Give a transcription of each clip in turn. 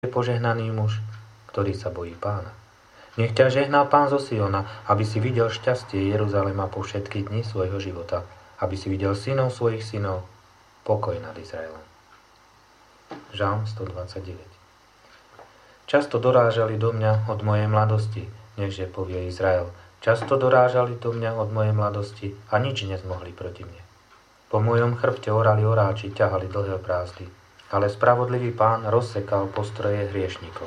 je požehnaný muž, ktorý sa bojí Pána. Nech ťa žehná Pán zo Siona, aby si videl šťastie Jeruzalema po všetky dni svojho života, aby si videl synov svojich synov, pokoj nad Izraelom. Žalm 129. Často dorážali do mňa od mojej mladosti, nechže povie Izrael. Často dorážali do mňa od mojej mladosti a nič nezmohli proti mne. Po mojom chrbte orali oráči, ťahali dlhé brázdy, ale spravodlivý Pán rozsekal postroje hriešnikov.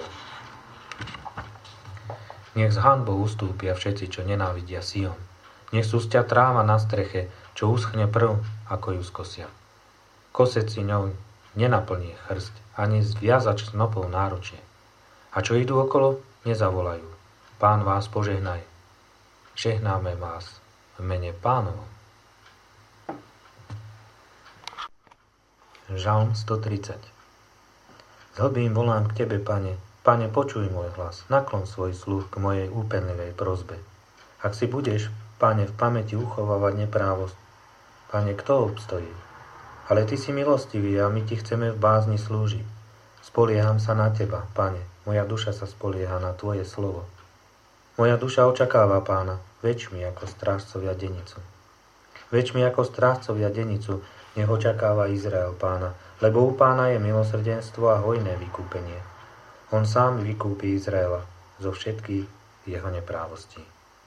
Nech s hanbou ustúpia všetci, čo nenávidia Sion. Nech sústia tráva na streche, čo uschne prv, ako ju skosia. Kosec si ňou nenaplní chrst, ani zviazač snopov náručie. A čo idú okolo, nezavolajú. Pán vás požehnaj. Žehnáme vás v mene Pánovom. Žalm 130. Z hlbín volám k Tebe, Pane. Pane, počuj môj hlas. Naklon svoj sluch k mojej úpenlivej prosbe. Ak si budeš, Pane, v pamäti uchovávať neprávosť, Pane, kto obstojí? Ale Ty si milostivý a my Ti chceme v bázni slúžiť. Spolieham sa na Teba, Pane. Moja duša sa spolieha na Tvoje slovo. Moja duša očakáva Pána, väčšmi ako strážcovia denicu. Väčšmi ako strážcovia denicu, nech očakáva Izrael Pána, lebo u Pána je milosrdenstvo a hojné vykúpenie. On sám vykúpi Izraela zo všetkých jeho neprávostí.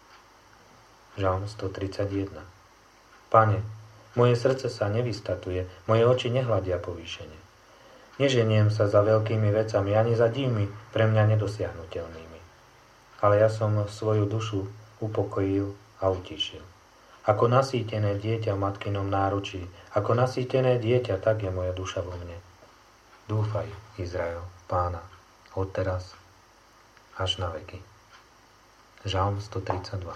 Žalm 131. Pane, moje srdce sa nevystatuje, moje oči nehľadia povýšenie. Neženiem sa za veľkými vecami, ani za divmi pre mňa nedosiahnuteľnými. Ale ja som svoju dušu upokojil a utíšil. Ako nasýtené dieťa v matkinom náručí, ako nasýtené dieťa, tak je moja duša vo mne. Dúfaj, Izrael, Pána, odteraz až na veky. Žalm 132.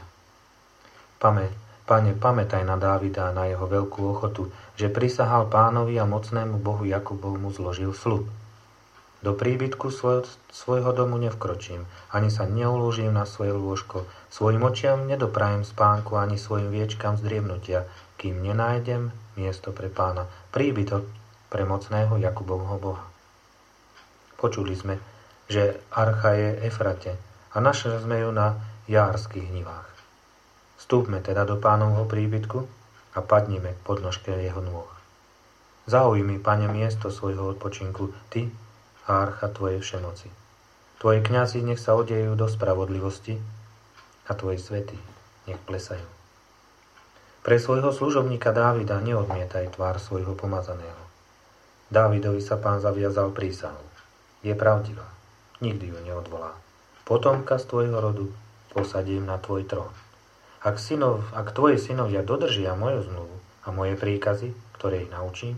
Pane, pamätaj na Dávida a na jeho veľkú ochotu, že prisahal Pánovi a mocnému Bohu Jakubovmu zložil sľub. Do príbytku svojho domu nevkročím, ani sa neulúžim na svoje lôžko, svojim očiam nedoprajem spánku, ani svojim viečkam zdriemnutia, kým nenájdem miesto pre Pána, príbytok pre mocného Jakubovho Boha. Počuli sme, že archa je Efrate a našli sme ju na járskych hnivách. Vstúpme teda do Pánovho príbytku a padnime k podnožke jeho nôh. Zaujmi, Pane, miesto svojho odpočinku, Ty a archa Tvojej všemoci. Tvoji kňazi nech sa odejú do spravodlivosti a Tvoji svätí nech plesajú. Pre svojho služobníka Dávida neodmietaj tvár svojho pomazaného. Dávidovi sa Pán zaviazal prísahou. Je pravdivá, nikdy ju neodvolá. Potomka z tvojho rodu posadím na tvoj trón. Ak tvoji synovia dodržia moju zmluvu a moje príkazy, ktoré ich naučím,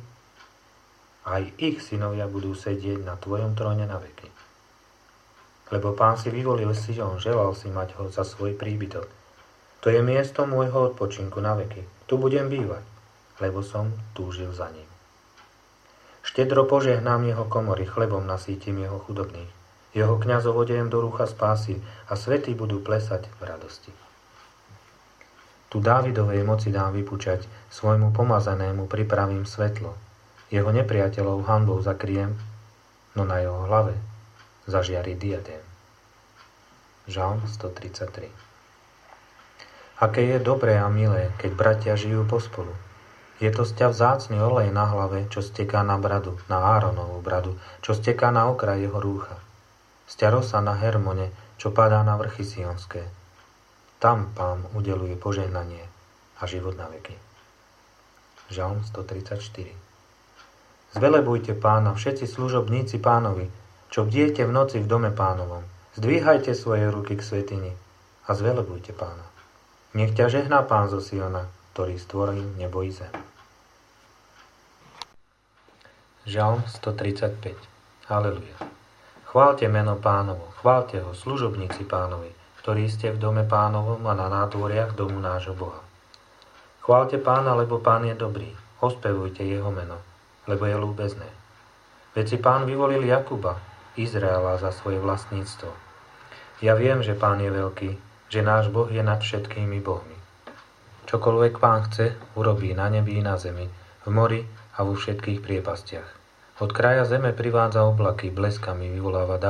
aj ich synovia budú sedieť na tvojom tróne na veky. Lebo Pán si vyvolil Sion, želal si mať ho za svoj príbytok. To je miesto môjho odpočinku na veky. Tu budem bývať, lebo som túžil za ním. Štedro požehnám jeho komory, chlebom nasýtim jeho chudobných. Jeho kňazov odejem do rúcha spásy a svätí budú plesať v radosti. Tu Dávidovej moci dám vypučať, svojmu pomazanému pripravím svetlo. Jeho nepriateľov hanbou zakriem, no na jeho hlave zažiari diadém. Žalm 133. Aké je dobré a milé, keď bratia žijú pospolu. Je to sťa vzácny olej na hlave, čo steká na bradu, na Áronovú bradu, čo steká na okraj jeho rúcha. Sťa rosa na Hermone, čo padá na vrchy sionské. Tam Pán udeluje požehnanie a život na veky. Žalm 134. Zvelebujte Pána, všetci služobníci Pánovi, čo bdiete v noci v dome Pánovom. Zdvíhajte svoje ruky k svätyni a zvelebujte Pána. Nech ťa žehná Pán zo Siona, ktorý stvoril nebo i zem. Žalm 135. Haleluja. Chváľte meno Pánovo, chváľte ho, služobníci Pánovi, ktorí ste v dome Pánovom a na nádvoriach domu nášho Boha. Chváľte Pána, lebo Pán je dobrý, ospevujte jeho meno, lebo je ľúbezné. Veď si Pán vyvolil Jakuba, Izraela za svoje vlastníctvo. Ja viem, že Pán je veľký, že náš Boh je nad všetkými bohmi. Čokoľvek Pán chce, urobí na nebi i na zemi, v mori a vo všetkých priepastiach. Od kraja zeme privádza oblaky, bleskami vyvoláva